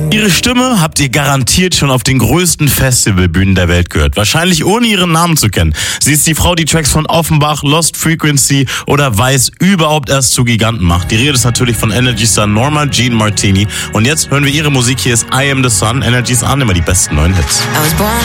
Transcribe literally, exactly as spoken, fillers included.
Ihre Stimme habt ihr garantiert schon auf den größten Festivalbühnen der Welt gehört. Wahrscheinlich ohne ihren Namen zu kennen. Sie ist die Frau, die Tracks von Offenbach, Lost Frequency oder Weiß überhaupt erst zu Giganten macht. Die Rede ist natürlich von Energy Star Norma Jean Martini. Und jetzt hören wir ihre Musik. Hier ist I Am The Sun. Energy ist an, immer die besten neuen Hits. I was born